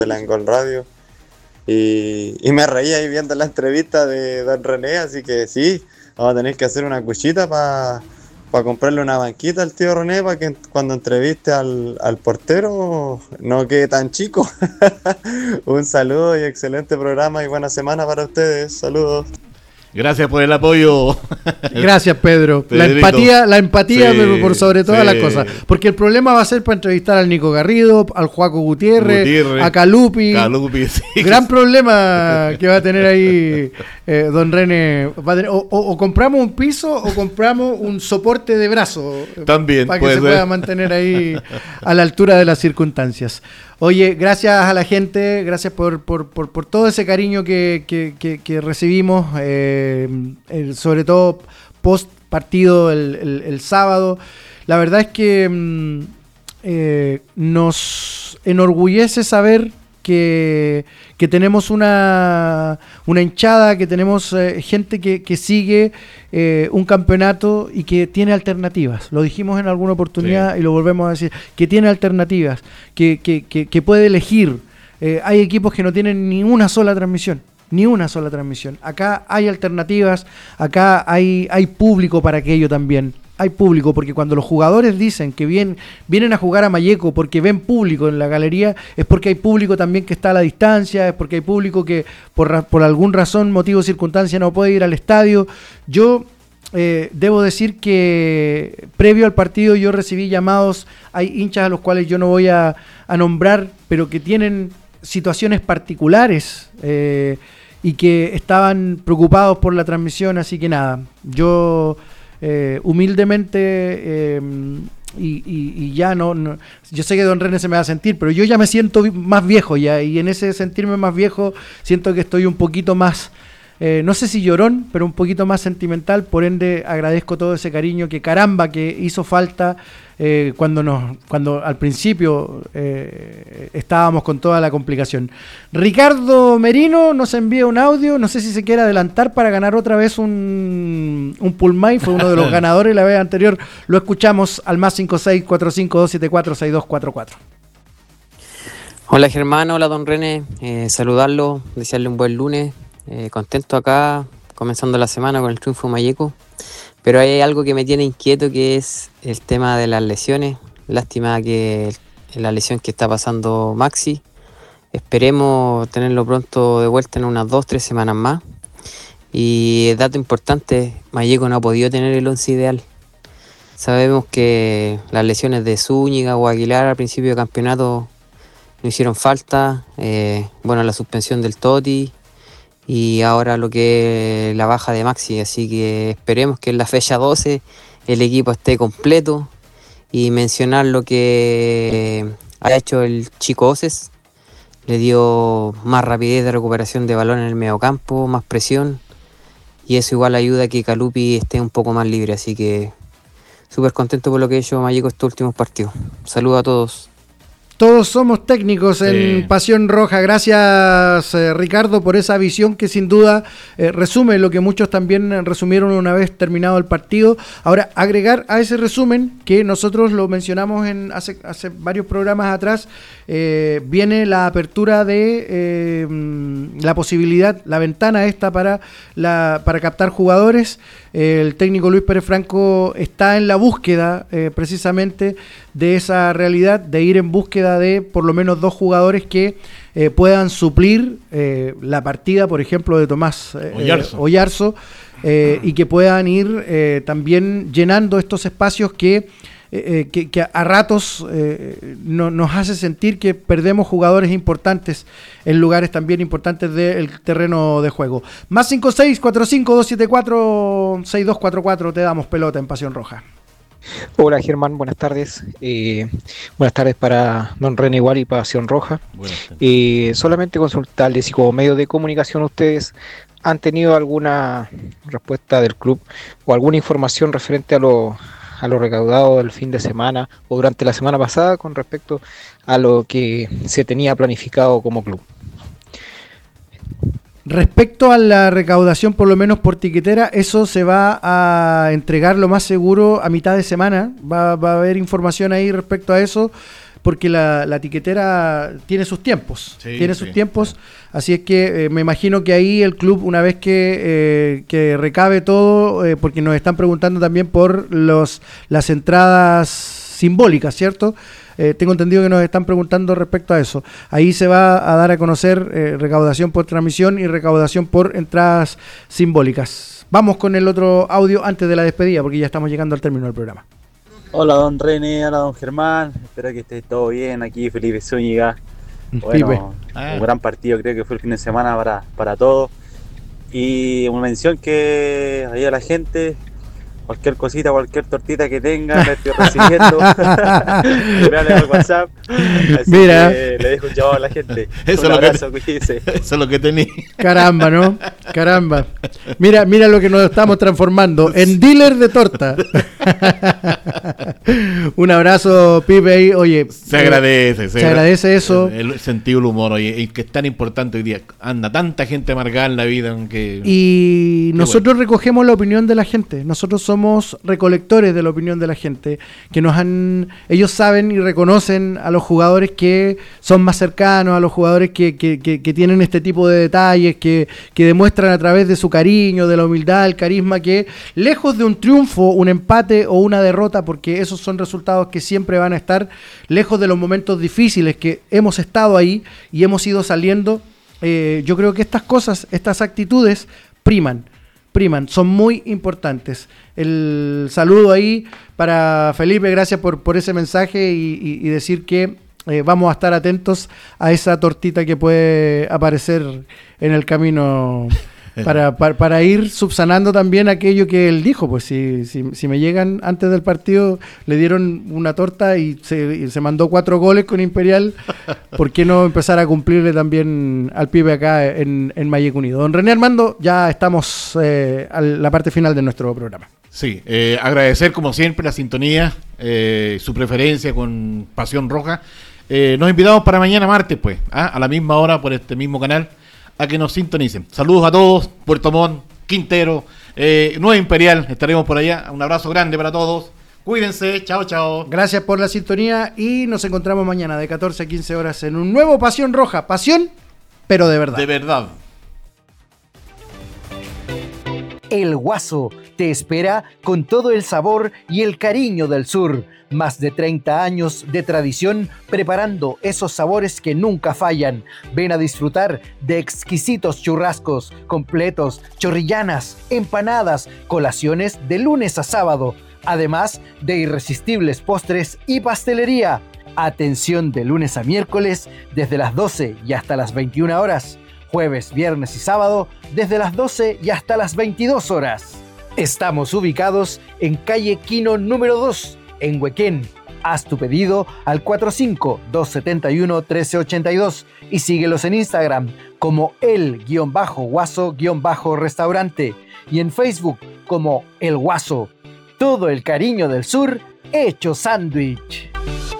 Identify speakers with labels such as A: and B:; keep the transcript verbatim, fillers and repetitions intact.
A: en Gol Radio. Y, y me reí ahí viendo la entrevista de Don René, así que sí, vamos a tener que hacer una cuchita para pa comprarle una banquita al tío René para que cuando entreviste al, al portero no quede tan chico. Un saludo y excelente programa y buena semana para ustedes. Saludos.
B: Gracias por el apoyo.
C: Gracias, Pedro.
B: Pedrito.
C: La empatía, la empatía
B: Sí,
C: pero por sobre todas
B: sí.
C: las cosas. Porque el problema va a ser para entrevistar al Nico Garrido, al Joaco Gutiérrez,
B: Gutiérrez,
C: a Calupi.
B: Calupi, sí.
C: Gran problema que va a tener ahí eh, Don René. Va a tener, o, o, o compramos un piso o compramos un soporte de brazo.
B: También
C: para que
B: puede
C: se
B: ser.
C: pueda mantener ahí a la altura de las circunstancias. Oye, gracias a la gente, gracias por, por, por, por todo ese cariño que, que, que, que recibimos, eh, el, sobre todo post partido el, el, el sábado. La verdad es que mm, eh, nos enorgullece saber que, que tenemos una, una hinchada, que tenemos eh, gente que, que sigue eh, un campeonato y que tiene alternativas. Lo dijimos en alguna oportunidad, sí, y lo volvemos a decir, que tiene alternativas, que, que, que, que puede elegir. Eh, hay equipos que no tienen ni una sola transmisión, ni una sola transmisión. Acá hay alternativas, acá hay, hay público para aquello también. Hay público, porque cuando los jugadores dicen que vienen, vienen a jugar a Malleco porque ven público en la galería, es porque hay público también que está a la distancia, es porque hay público que por, por algún razón, motivo o circunstancia no puede ir al estadio. Yo eh, debo decir que previo al partido yo recibí llamados, hay hinchas a los cuales yo no voy a, a nombrar, pero que tienen situaciones particulares eh, y que estaban preocupados por la transmisión, así que nada, yo... Eh, humildemente eh, y, y, y ya no, no, yo sé que Don René se me va a sentir, pero yo ya me siento más viejo ya, y en ese sentirme más viejo siento que estoy un poquito más, eh, no sé si llorón, pero un poquito más sentimental, por ende agradezco todo ese cariño que caramba que hizo falta eh, cuando nos, cuando al principio eh, estábamos con toda la complicación. Ricardo Merino nos envía un audio, no sé si se quiere adelantar para ganar otra vez un, un Pulmay, fue uno de los ganadores la vez anterior, lo escuchamos al más cinco seis cuatro cinco dos siete cuatro seis dos cuatro cuatro.
D: Hola Germán, hola Don René, eh, saludarlo, desearle un buen lunes, eh, contento acá, comenzando la semana con el triunfo Malleco. Pero hay algo que me tiene inquieto, que es el tema de las lesiones. Lástima que la lesión que está pasando Maxi. Esperemos tenerlo pronto de vuelta en unas dos, tres semanas más. Y dato importante, Malleco no ha podido tener el once ideal. Sabemos que las lesiones de Zúñiga o Aguilar al principio de campeonato no hicieron falta. Eh, bueno, la suspensión del Toti. Y ahora lo que es la baja de Maxi, así que esperemos que en la fecha doce el equipo esté completo. Y mencionar lo que ha hecho el Chico Oces, le dio más rapidez de recuperación de balón en el mediocampo, más presión, y eso igual ayuda a que Calupi esté un poco más libre, así que súper contento por lo que ha hecho Malleco estos últimos partidos. Saludos a todos.
C: Todos somos técnicos en
B: Sí.
C: Pasión Roja. Gracias, eh, Ricardo, por esa visión que sin duda eh, resume lo que muchos también resumieron una vez terminado el partido. Ahora, agregar a ese resumen, que nosotros lo mencionamos en hace, hace varios programas atrás, eh, viene la apertura de eh, la posibilidad, la ventana esta para, la, para captar jugadores. Eh, el técnico Luis Pérez Franco está en la búsqueda eh, precisamente de esa realidad, de ir en búsqueda de por lo menos dos jugadores que eh, puedan suplir eh, la partida, por ejemplo, de Tomás eh,
B: Oyarzo,
C: Oyarzo eh, y que puedan ir eh, también llenando estos espacios que, eh, que, que a ratos eh, no, nos hace sentir que perdemos jugadores importantes en lugares también importantes del terreno de juego. Más cinco seis cuatro cinco dos siete cuatro seis dos cuatro cuatro, te damos pelota en Pasión Roja.
E: Hola Germán, buenas tardes. Eh, buenas tardes para Don René igual y Pasión Roja. Eh, solamente consultarles si como medio de comunicación ustedes han tenido alguna respuesta del club o alguna información referente a lo, a lo recaudado del fin de semana o durante la semana pasada con respecto a lo que se tenía planificado como club.
C: Respecto a la recaudación, por lo menos por tiquetera, eso se va a entregar lo más seguro a mitad de semana. Va, va a haber información ahí respecto a eso, porque la, la tiquetera tiene sus tiempos,
B: Sí,
C: tiene
B: sí,
C: sus tiempos,
B: sí.
C: así es que eh, me imagino que ahí el club, una vez que, eh, que recabe todo, eh, porque nos están preguntando también por los las entradas simbólicas, ¿cierto? Eh, tengo entendido que nos están preguntando respecto a eso. Ahí se va a dar a conocer eh, recaudación por transmisión y recaudación por entradas simbólicas. Vamos con el otro audio antes de la despedida, porque ya estamos llegando al término del programa.
F: Hola don René, hola don Germán, espero que esté todo bien aquí, Felipe Zúñiga.
C: Pipe.
F: Bueno,
B: Ah.
F: un gran partido creo que fue el fin de semana para, para todos. Y una mención que ahí a la gente, cualquier cosita, cualquier tortita que tengan, la estoy recibiendo. Mirale al WhatsApp. Así
C: Mira.
F: que le dejo un llamado a la gente.
B: Eso
F: un
B: es lo que
F: abrazo, cuídense.
B: Eso es lo que tenía.
C: Caramba, ¿no? Caramba. Mira, mira lo que nos estamos transformando en dealer de torta. Un abrazo, Pipe. Ahí. Oye,
B: Se
C: eh,
B: agradece.
C: se agradece eso.
B: El, el sentido del humor, oye, y que es tan importante hoy día. Anda tanta gente amargada en la vida que...
C: Y
B: Qué
C: nosotros recogemos la opinión de la gente. Nosotros somos recolectores de la opinión de la gente. Que nos han, ellos saben y reconocen a los jugadores que son más cercanos, a los jugadores que, que, que, que tienen este tipo de detalles, que, que demuestran a través de su cariño, de la humildad, el carisma, que lejos de un triunfo, un empate o una derrota, porque esos son resultados que siempre van a estar lejos de los momentos difíciles que hemos estado ahí y hemos ido saliendo. Eh, yo creo que estas cosas, estas actitudes priman, priman, son muy importantes. El saludo ahí para Felipe, gracias por, por ese mensaje y, y, y decir que eh, vamos a estar atentos a esa tortita que puede aparecer en el camino para, para, para ir subsanando también aquello que él dijo. Pues si, si, si me llegan antes del partido, le dieron una torta y se, y se mandó cuatro goles con Imperial, ¿por qué no empezar a cumplirle también al pibe acá en, en Mayek Unido? Don René Armando, ya estamos eh, a la parte final de nuestro programa.
B: Sí, eh, agradecer como siempre la sintonía, eh, su preferencia con Pasión Roja. Eh, nos invitamos para mañana martes, pues, ¿ah? A la misma hora por este mismo canal, a que nos sintonicen. Saludos a todos, Puerto Montt, Quintero, eh, Nueva Imperial, estaremos por allá. Un abrazo grande para todos. Cuídense, chao, chao.
C: Gracias por la sintonía y nos encontramos mañana de catorce a quince horas en un nuevo Pasión Roja. Pasión, pero de verdad.
B: De verdad.
G: El Guaso te espera con todo el sabor y el cariño del sur. Más de treinta años de tradición preparando esos sabores que nunca fallan. Ven a disfrutar de exquisitos churrascos, completos, chorrillanas, empanadas, colaciones de lunes a sábado. Además de irresistibles postres y pastelería. Atención de lunes a miércoles desde las doce y hasta las veintiuna horas. Jueves, viernes y sábado desde las doce y hasta las veintidós horas. Estamos ubicados en calle Quino número dos, en Huequén. Haz tu pedido al cuatro cinco, dos siete uno, uno tres ocho dos y síguelos en Instagram como el-guaso-restaurante y en Facebook como El Guaso. Todo el cariño del sur hecho sándwich.